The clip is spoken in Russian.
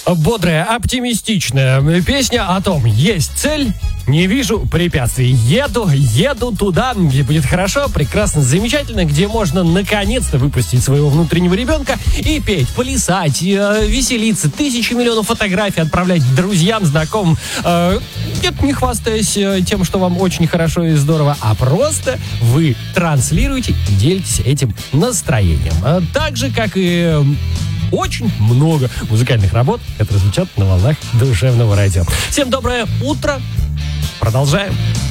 Бодрая, оптимистичная песня о том, есть цель, не вижу препятствий. Еду туда, где будет хорошо, прекрасно, замечательно, где можно наконец-то выпустить своего внутреннего ребенка и петь, плясать, веселиться, тысячи миллионов фотографий отправлять друзьям, знакомым. Нет, не хвастаясь тем, что вам очень хорошо и здорово, а просто вы транслируете и делитесь этим настроением. Так же, как и очень много музыкальных работ, которые звучат на волнах душевного радио. Всем доброе утро. Продолжаем.